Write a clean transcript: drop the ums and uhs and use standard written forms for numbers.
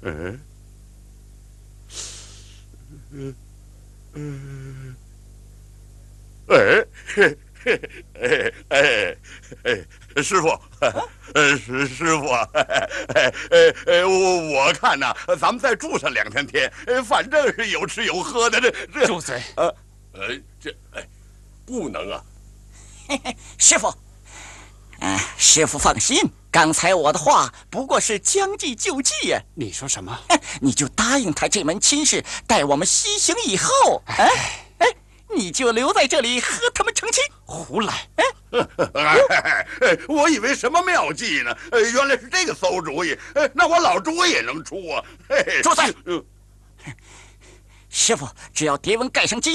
嗯嗯嗯，师傅，师傅啊，我看呐，咱们再住上2、3天，反正是有吃有喝的，这住嘴！ 不能啊！ 师傅，师傅放心，刚才我的话不过是将计就计呀。 你说什么？ 你就答应他这门亲事，待我们西行以后，你就留在这里和他们成亲。 胡来！ 我以为什么妙计呢？原来是这个馊主意。那我老朱也能出啊！ 住嘴！师傅，只要蝶纹盖上金